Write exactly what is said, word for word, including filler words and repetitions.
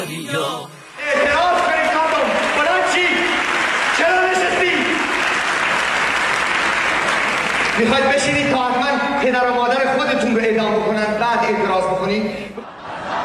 اعتراض کنید مردم. بلند چی؟ چرا نشستی؟ میخواید بشینید تا حتما پدر و مادر خودتون رو اعدام بکنن بعد اعتراض بکنید؟